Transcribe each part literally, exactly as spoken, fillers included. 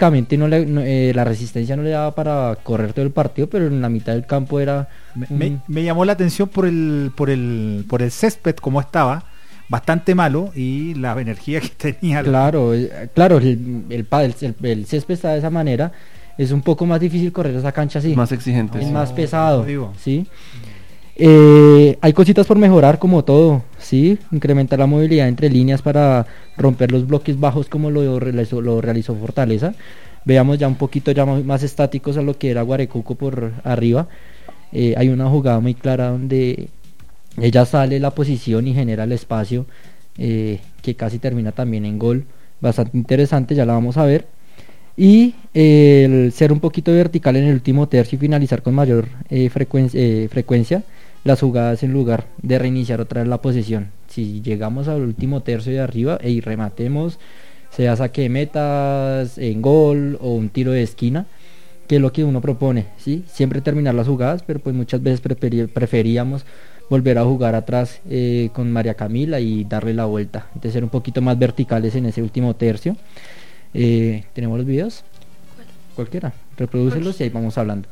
físicamente no le, no, eh, la resistencia no le daba para correr todo el partido, pero en la mitad del campo era... Me, un... me, me llamó la atención por el, por el, por el césped como estaba, bastante malo, y la energía que tenía. Claro, eh, claro, el, el, el, el, el césped está de esa manera, es un poco más difícil correr esa cancha así. Más exigente. Es sí. más pesado, digo. ¿sí? Eh, hay cositas por mejorar como todo, ¿sí? Incrementar la movilidad entre líneas para romper los bloques bajos como lo realizó, lo realizó Fortaleza. Veamos ya un poquito ya más estáticos a lo que era Guarecuco por arriba. Eh, hay una jugada muy clara donde ella sale la posición y genera el espacio, eh, que casi termina también en gol. Bastante interesante, ya la vamos a ver. Y eh, el ser un poquito vertical en el último tercio y finalizar con mayor eh, frecuencia, eh, frecuencia las jugadas en lugar de reiniciar otra vez la posesión. Si llegamos al último tercio de arriba y rematemos, sea saque de metas, en gol o un tiro de esquina, que es lo que uno propone, ¿sí? Siempre terminar las jugadas, pero pues muchas veces preferí, preferíamos volver a jugar atrás eh, con María Camila y darle la vuelta, entonces ser un poquito más verticales en ese último tercio. Eh, ¿Tenemos los videos? ¿Cuál? Cualquiera, reprodúcelos y ahí vamos hablando.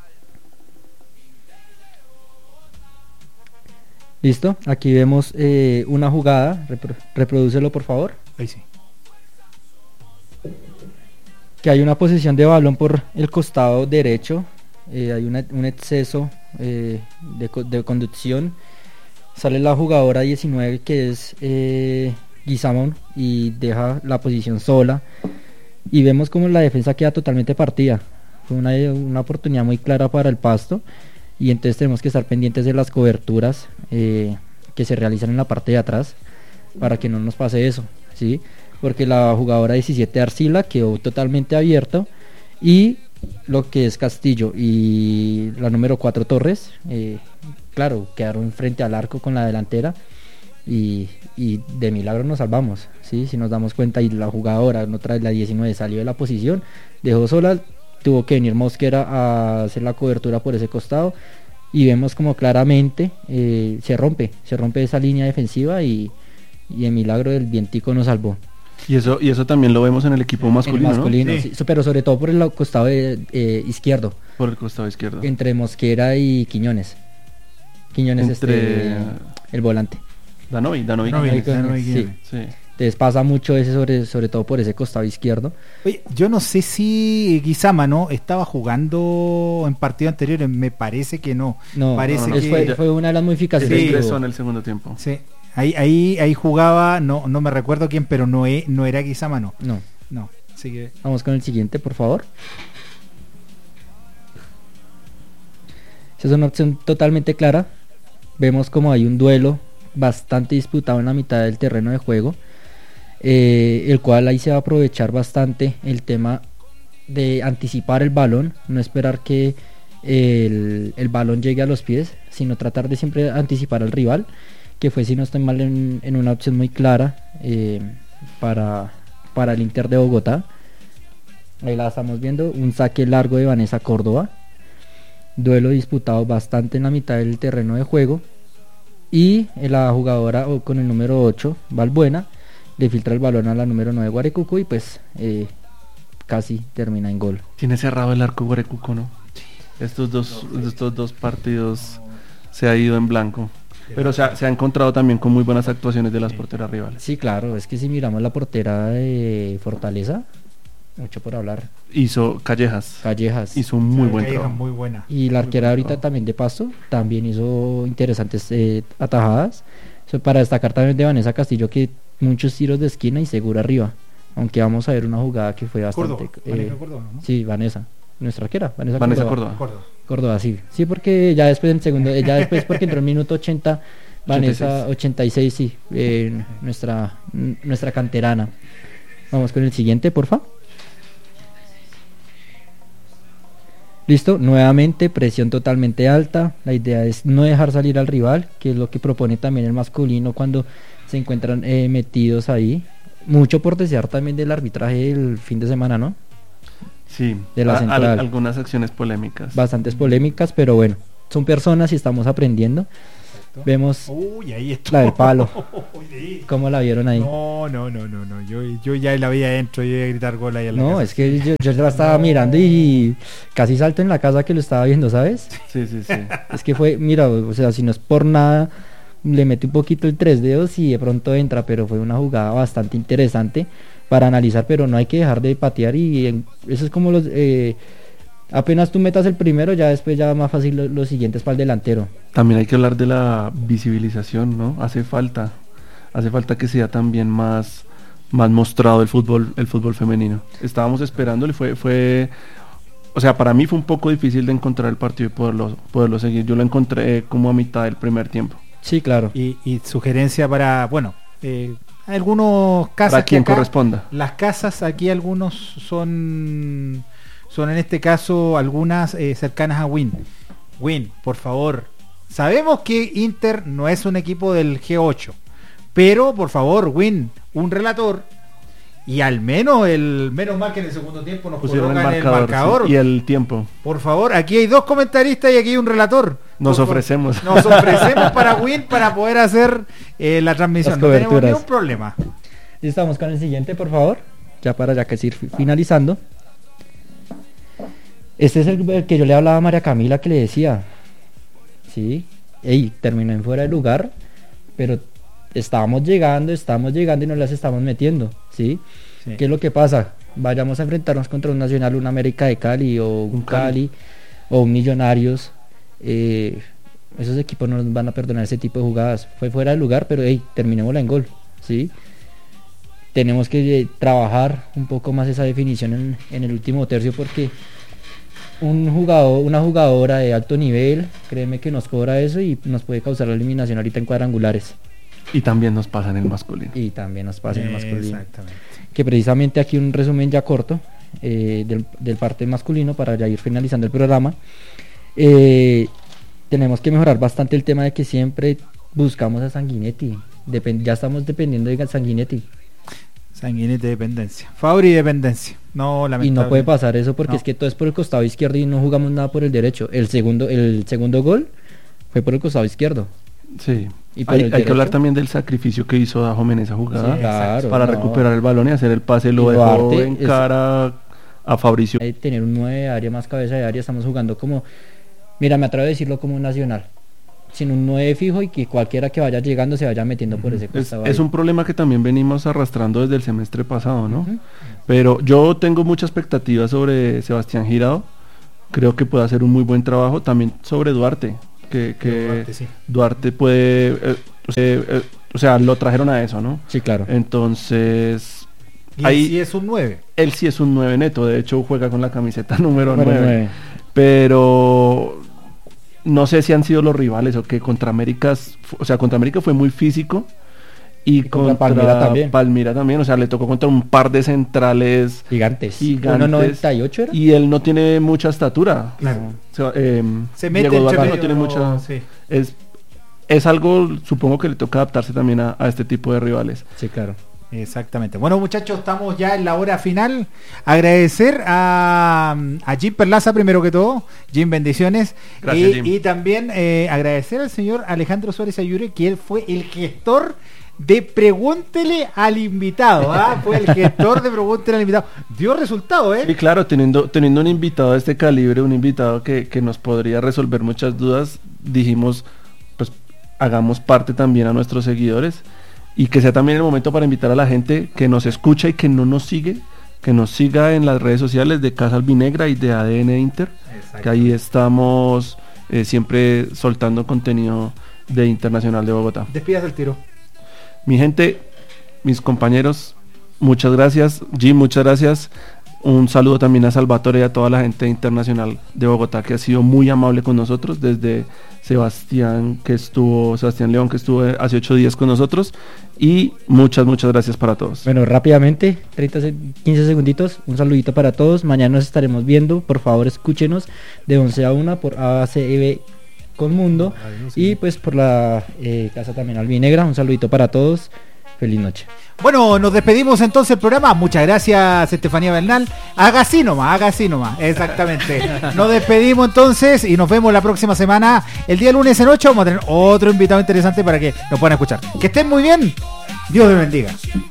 Listo, aquí vemos eh, una jugada, repro reprodúcelo por favor. Ahí sí. Que hay una posición de balón por el costado derecho, eh, hay una, un exceso eh, de, de conducción, sale la jugadora diecinueve que es eh, Guizamón y deja la posición sola y vemos como la defensa queda totalmente partida. Fue una, una oportunidad muy clara para el Pasto y entonces tenemos que estar pendientes de las coberturas eh, que se realizan en la parte de atrás para que no nos pase eso, ¿sí? Porque la jugadora diecisiete Arcila quedó totalmente abierto y lo que es Castillo y la número cuatro Torres, eh, claro, quedaron frente al arco con la delantera y, y de milagro nos salvamos, ¿sí? Si nos damos cuenta, y la jugadora, otra la diecinueve, salió de la posición, dejó sola, tuvo que venir Mosquera a hacer la cobertura por ese costado y vemos como claramente eh, se rompe, se rompe esa línea defensiva y, y de milagro el vientico nos salvó. Y eso y eso también lo vemos en el equipo masculino, el masculino, ¿no? sí, pero sobre todo por el costado de, eh, izquierdo, Por el costado izquierdo. entre Mosquera y Quiñones. Quiñones Entre... este el volante. Danovi, Danovi. Danovi, Quiñones. Danovi sí. Quiñones. Sí. Entonces pasa mucho ese sobre, sobre todo por ese costado izquierdo. Oye, yo no sé si Guizama, ¿no? Estaba jugando en partido anterior, me parece que no. No, parece no, no, que fue, fue una de las modificaciones. Se Sí. que ingresó hubo. en el segundo tiempo. Sí. Ahí, ahí, ahí jugaba, no, no me recuerdo quién, pero no, e, no era Guizama, no. No. No. Así que Vamos con el siguiente, por favor. Esa es una opción totalmente clara. Vemos como hay un duelo bastante disputado en la mitad del terreno de juego, eh, el cual ahí se va a aprovechar bastante el tema de anticipar el balón, no esperar que el, el balón llegue a los pies, sino tratar de siempre anticipar al rival, que fue, si no estoy mal, en, en una opción muy clara eh, para, para el Inter de Bogotá. Ahí la estamos viendo, un saque largo de Vanessa Córdoba, duelo disputado bastante en la mitad del terreno de juego, y la jugadora con el número ocho, Valbuena, le filtra el balón a la número nueve, Guarecuco, y pues eh, casi termina en gol. Tiene cerrado el arco Guarecuco, ¿no? Estos dos, estos dos partidos se ha ido en blanco. Pero se ha, se ha encontrado también con muy buenas actuaciones de las porteras rivales. Sí, claro, es que si miramos la portera de Fortaleza, mucho por hablar. Hizo Callejas. Callejas. Hizo un muy buen Callejas, trabajo. muy buena. Y la arquera buen ahorita trabajo. también de Pasto también hizo interesantes eh, atajadas. So, para destacar también de Vanessa Castillo, que muchos tiros de esquina y seguro arriba. Aunque vamos a ver una jugada que fue bastante... Córdoba, eh, Vanessa Córdoba, ¿no? Sí, Vanessa. Nuestra arquera, Vanessa, Vanessa Córdoba. Córdoba. Córdoba. Córdoba, sí. Sí, porque ya después en segundo, eh, ya después porque entró en minuto ochenta, Vanessa ochenta y seis, sí, eh, nuestra, n- nuestra canterana. Vamos con el siguiente, porfa. Listo, nuevamente presión totalmente alta. La idea es no dejar salir al rival, que es lo que propone también el masculino cuando se encuentran eh, metidos ahí. Mucho por desear también del arbitraje del fin de semana, ¿no? Sí, De la a- al- central. algunas acciones polémicas. Bastantes polémicas, pero bueno, son personas y estamos aprendiendo. vemos Uy, ahí está. la del palo. Sí. ¿Cómo la vieron ahí? No, no, no, no, no. Yo, yo ya la vi adentro y iba a gritar gol ahí en la No, casa. es que yo, yo la estaba No. mirando y casi salto en la casa que lo estaba viendo, ¿sabes? Sí, sí, sí. Es que fue, mira, o sea, si no es por nada, le metí un poquito el tres dedos y de pronto entra, pero fue una jugada bastante interesante para analizar, pero no hay que dejar de patear y en- eso es como los... eh, apenas tú metas el primero, ya después ya más fácil lo- los siguientes para el delantero. También hay que hablar de la visibilización, ¿no? Hace falta, hace falta que sea también más, más mostrado el fútbol, el fútbol femenino. Estábamos esperándolo y fue, fue, o sea, para mí fue un poco difícil de encontrar el partido y poderlo, poderlo seguir. Yo lo encontré como a mitad del primer tiempo. Sí, claro. Y, y sugerencia para, bueno, eh, algunos casas Para que quien acá- corresponda. Las casas aquí algunos son son en este caso algunas eh, cercanas a Win. Win, por favor. Sabemos que Inter no es un equipo del G ocho, pero por favor, Win, un relator y al menos el menos mal que en el segundo tiempo nos Pusieron el colocan marcador, el marcador. sí, y el tiempo. Por favor, aquí hay dos comentaristas y aquí hay un relator. Nos Por favor, ofrecemos. Nos ofrecemos para Win para poder hacer eh, la transmisión. Las No tenemos coberturas. ningún problema. Y estamos con el siguiente, por favor. Ya para ya que ir fi- finalizando. Este es el, el que yo le hablaba a María Camila que le decía. Sí. Ey, terminó en fuera de lugar. Pero estábamos llegando, estamos llegando y no las estamos metiendo. ¿Sí? Sí. ¿Qué es lo que pasa? Vayamos a enfrentarnos contra un Nacional, un América de Cali o un Un Cali. Cali o un Millonarios. Eh, esos equipos no nos van a perdonar ese tipo de jugadas. Fue fuera de lugar, pero hey, terminémosla en gol. ¿Sí? Tenemos que eh, trabajar un poco más esa definición en, en el último tercio porque un jugador, una jugadora de alto nivel, créeme que nos cobra eso y nos puede causar la eliminación ahorita en cuadrangulares. Y también nos pasa en el masculino. Y también nos pasa en el masculino. Exactamente. Que precisamente aquí un resumen ya corto eh, del, del parte masculino para ya ir finalizando el programa. Eh, tenemos que mejorar bastante el tema de que siempre buscamos a Sanguinetti. Depen- ya estamos dependiendo de Sanguinetti. Sanguinetti de dependencia. Fabri dependencia. No, Y lamentable. no puede pasar eso porque No. es que todo es por el costado izquierdo y no jugamos nada por el derecho. El segundo, el segundo gol fue por el costado izquierdo. Sí. Y por Hay, el hay que derecho. hablar también del sacrificio que hizo Dajo en esa jugada. Sí, Claro, para no. recuperar el balón y hacer el pase. Lo Y dejó Duarte en es- cara a Fabricio. Hay que tener un nueve de área, más cabeza de área. Estamos jugando como, mira, me atrevo a decirlo como un Nacional. Sin un nueve fijo y que cualquiera que vaya llegando se vaya metiendo por ese Es, costado. es ahí. un problema que también venimos arrastrando desde el semestre pasado, ¿no? Ujú. Pero yo tengo mucha expectativa sobre Sebastián Girado. Creo que puede hacer un muy buen trabajo. También sobre Duarte. Que, que Duarte, sí. Duarte puede... eh, o sea, eh, o sea, lo trajeron a eso, ¿no? Sí, claro. Entonces... Y ahí sí es un nueve. él sí es un nueve neto. De hecho, juega con la camiseta número Número nueve. nueve. Pero... No sé si han sido los rivales o que contra América, o sea, contra América fue muy físico y, Y contra contra, Palmira también. Palmira también, o sea, le tocó contra un par de centrales Gigantes. gigantes uno noventa y ocho era. y él no tiene mucha estatura. Claro. O sea, eh, Se mete Diego entre Duarte no medio, tiene no, mucha, sí. es es algo, supongo que le toca adaptarse también a, a este tipo de rivales. Sí, claro. Exactamente. Bueno, muchachos, estamos ya en la hora final. Agradecer a, a Jim Perlaza primero que todo. Jim, bendiciones. Gracias, y, Jim. y también eh, agradecer al señor Alejandro Suárez Ayure, que él fue el gestor de Pregúntele al invitado. ¿Ah? Fue el gestor de Pregúntele al invitado. Dio resultado, ¿eh? Y claro, teniendo, teniendo un invitado de este calibre, un invitado que, que nos podría resolver muchas dudas, dijimos, pues hagamos parte también a nuestros seguidores y que sea también el momento para invitar a la gente que nos escucha y que no nos sigue, que nos siga en las redes sociales de Casa Albinegra y de A D N Inter, que ahí estamos eh, siempre soltando contenido de Internacional de Bogotá. Despidas el tiro. Mi gente, mis compañeros, muchas gracias. Jim, muchas gracias. Un saludo también a Salvatore y a toda la gente internacional de Bogotá que ha sido muy amable con nosotros, desde Sebastián que estuvo, Sebastián León que estuvo hace ocho días con nosotros, y muchas, muchas gracias para todos. Bueno, rápidamente, treinta, se- quince segunditos, un saludito para todos. Mañana nos estaremos viendo, por favor escúchenos de once a una por A C B con Mundo y pues por la eh, Casa también Albinegra. Un saludito para todos Feliz noche. Bueno, nos despedimos entonces del programa. Muchas gracias, Estefanía Bernal. Haga así nomás, haga así nomás. Exactamente. Nos despedimos entonces y nos vemos la próxima semana. El día lunes en ocho vamos a tener otro invitado interesante para que nos puedan escuchar. Que estén muy bien. Dios les bendiga.